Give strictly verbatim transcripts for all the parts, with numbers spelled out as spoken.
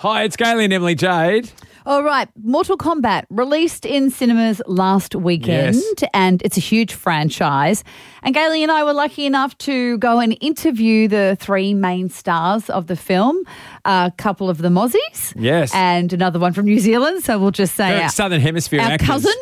Hi, it's Gailey and Emily Jade. All right, Mortal Kombat released in cinemas last weekend, Yes. and it's a huge franchise. And Gailey and I were lucky enough to go and interview the three main stars of the film, a couple of the Aussies, Yes. and another one from New Zealand. So we'll just say They're our, Southern Hemisphere our actors. cousin.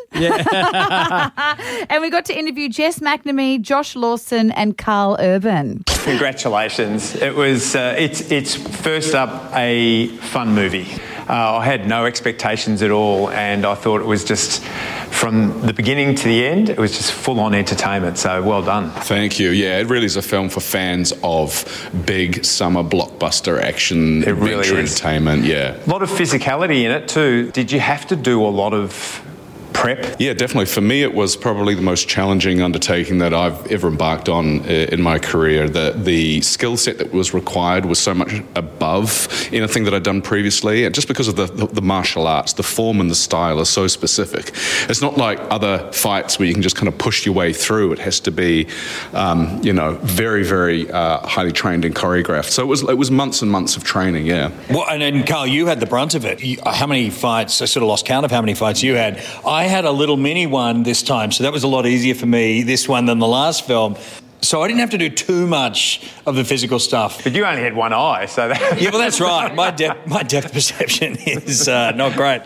Yeah. And we got to interview Jess McNamee, Josh Lawson, and Carl Urban. Congratulations. It was, uh, it's, it's first up a fun movie. Uh, I had no expectations at all, and I thought it was just, from the beginning to the end, it was just full-on entertainment, so well done. Thank you. Yeah, it really is a film for fans of big summer blockbuster action, It really adventure is. entertainment, yeah. A lot of physicality in it too. Did you have to do a lot of prep? Yeah, definitely. For me, it was probably the most challenging undertaking that I've ever embarked on uh, in my career. The, the skill set that was required was so much above anything that I'd done previously, and just because of the, the, the martial arts, the form and the style are so specific. It's not like other fights where you can just kind of push your way through. It has to be, um, you know, very, very uh, highly trained and choreographed. So it was it was months and months of training, yeah. Well, and then, Carl, you had the brunt of it. You, how many fights? I sort of lost count of how many fights you had. I had a little mini one this time, so that was a lot easier for me, this one, than the last film. So I didn't have to do too much of the physical stuff. But you only had one eye, so that... Yeah, well, that's right. My depth, my depth perception is uh, not great.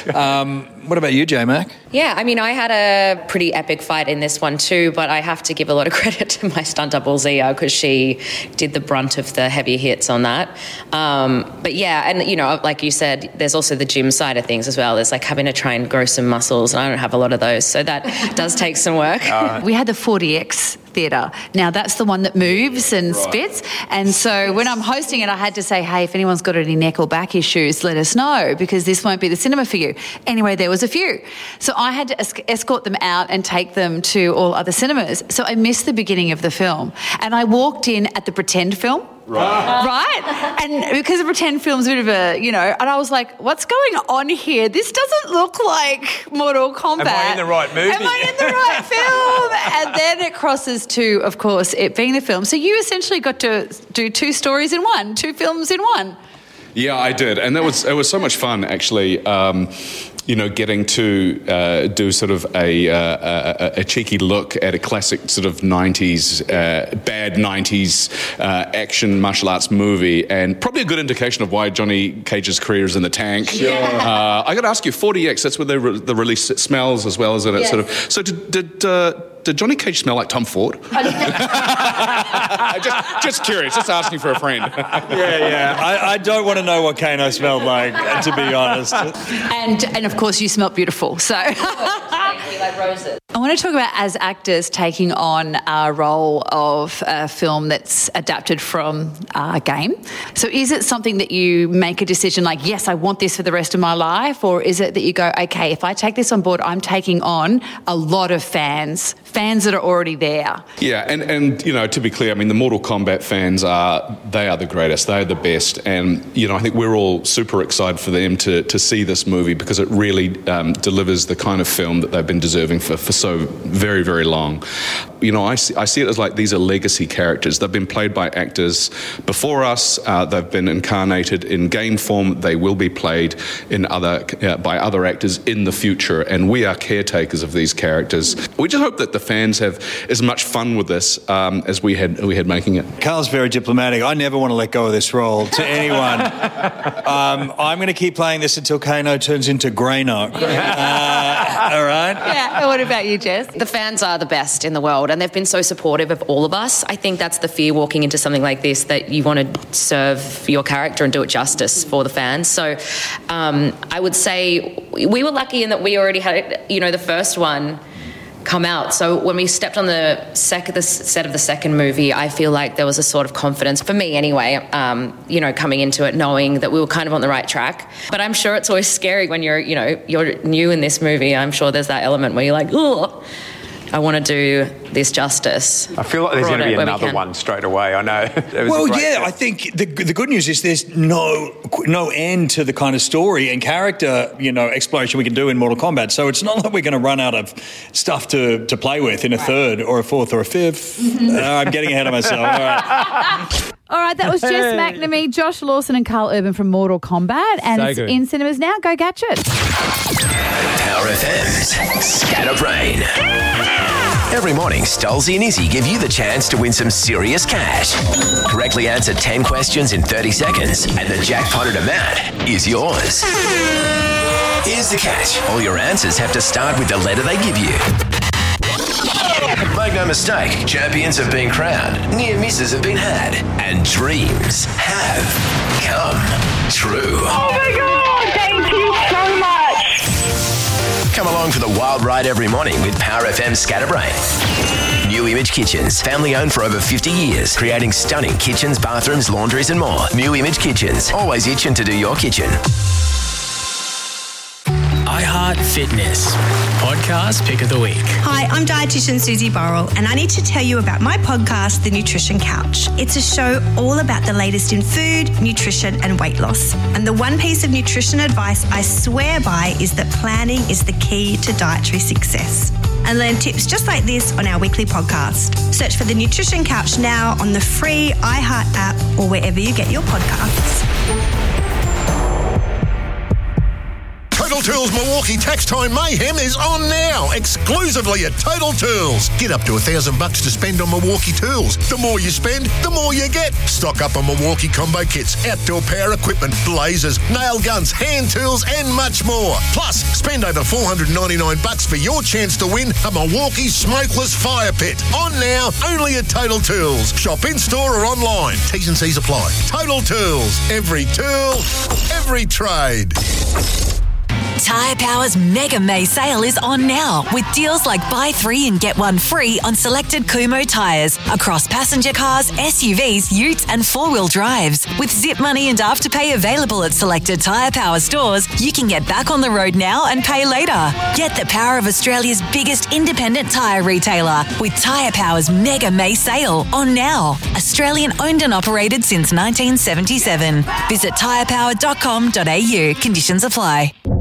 Um, what about you, J-Mac? Yeah, I mean, I had a pretty epic fight in this one too, but I have to give a lot of credit to my stunt double Zia because she did the brunt of the heavy hits on that. Um, but yeah, and you know, like you said, there's also the gym side of things as well. There's like having to try and grow some muscles, and I don't have a lot of those, so that does take some work. Uh, We had the forty X theatre. Now, that's the one that moves and spits. And so when I'm hosting it, I had to say, hey, if anyone's got any neck or back issues, let us know because this won't be the cinema for you. Anyway, there was a few. So I had to es- escort them out and take them to all other cinemas. So I missed the beginning of the film. And I walked in at the pretend film. Right. Right? And because the pretend film's a bit of a, you know, and I was like, what's going on here? This doesn't look like Mortal Kombat. Am I in the right movie? Am I in the right film? And then it crosses to, of course, it being the film. So you essentially got to do two stories in one, two films in one. Yeah, I did, and that was it was so much fun actually. Um, you know, getting to uh, do sort of a, uh, a a cheeky look at a classic sort of nineties, uh, bad nineties uh, action martial arts movie, and probably a good indication of why Johnny Cage's career is in the tank. Sure. Uh, I got to ask you, forty X, that's where the, re- the release smells as well as it Yes. sort of. So did did, uh, did Johnny Cage smell like Tom Ford? just, just curious, just asking for a friend. Yeah, yeah. I, I don't want to know what Kano smelled like, to be honest. And, and of course, you smelt beautiful. So Like roses. I want to talk about as actors taking on a role of a film that's adapted from a game. So is it something that you make a decision like, yes, I want this for the rest of my life? Or is it that you go, okay, if I take this on board, I'm taking on a lot of fans, fans that are already there? Yeah, and, and you know, to be clear, I mean, the Mortal Kombat fans are, they are the greatest, they are the best, and, you know, I think we're all super excited for them to, to see this movie because it really um, delivers the kind of film that they've been deserving for, for so very, very long. You know, I see, I see it as like these are legacy characters. They've been played by actors before us, uh, they've been incarnated in game form, they will be played in other uh, by other actors in the future, and we are caretakers of these characters. We just hope that the fans have as much fun with this um, as we had we had making it. Carl's very diplomatic. I never want to let go of this role to anyone. um, I'm going to keep playing this until Kano turns into Greyno. Uh, all right? Yeah. And what about you, Jess? The fans are the best in the world, and they've been so supportive of all of us. I think that's the fear walking into something like this, that you want to serve your character and do it justice for the fans. So um, I would say we were lucky in that we already had, you know, the first one come out. So when we stepped on the, sec- the set of the second movie, I feel like there was a sort of confidence, for me anyway, um, you know, coming into it, knowing that we were kind of on the right track. But I'm sure it's always scary when you're, you know, you're new in this movie. I'm sure there's that element where you're like, oh, I want to do this justice. I feel like there's going to be Where we another can. one straight away. I know. It was a Well, great yeah, film. I think the the good news is there's no no end to the kind of story and character, you know, exploration we can do in Mortal Kombat. So it's not like we're going to run out of stuff to, to play with in a third or a fourth or a fifth. uh, I'm getting ahead of myself. All right. All right, that was Jess Hey. McNamee, Josh Lawson and Carl Urban from Mortal Kombat. And So it's good. in cinemas now. Go catch it. Power F M's Scatterbrain. Every morning, Stolzy and Izzy give you the chance to win some serious cash. Correctly answer ten questions in thirty seconds, and the jackpotted amount is yours. Here's the catch. All your answers have to start with the letter they give you. Make no mistake, champions have been crowned, near misses have been had, and dreams have come true. Oh my God, thank you so much. Come along for the wild ride every morning with Power F M Scatterbrain. New Image Kitchens, family owned for over fifty years, creating stunning kitchens, bathrooms, laundries and more. New Image Kitchens, always itching to do your kitchen. iHeart Fitness podcast pick of the week. Hi, I'm dietitian Susie Burrell, and I need to tell you about my podcast, The Nutrition Couch. It's a show all about the latest in food, nutrition, and weight loss. And the one piece of nutrition advice I swear by is that planning is the key to dietary success. And learn tips just like this on our weekly podcast. Search for The Nutrition Couch now on the free iHeart app or wherever you get your podcasts. Total Tools Milwaukee Tax Time Mayhem is on now, exclusively at Total Tools. Get up to a thousand bucks to spend on Milwaukee tools. The more you spend, the more you get. Stock up on Milwaukee combo kits, outdoor power equipment, blazers, nail guns, hand tools, and much more. Plus, spend over four hundred ninety-nine bucks for your chance to win a Milwaukee smokeless fire pit. On now, only at Total Tools. Shop in store or online. T's and C's apply. Total Tools. Every tool, every trade. Tyre Power's Mega May sale is on now with deals like buy three and get one free on selected Kumho tyres across passenger cars, S U Vs, utes and four-wheel drives. With Zip Money and Afterpay available at selected Tyre Power stores, you can get back on the road now and pay later. Get the power of Australia's biggest independent tyre retailer with Tyre Power's Mega May sale on now. Australian owned and operated since nineteen seventy-seven. Visit tyre power dot com dot a u. Conditions apply.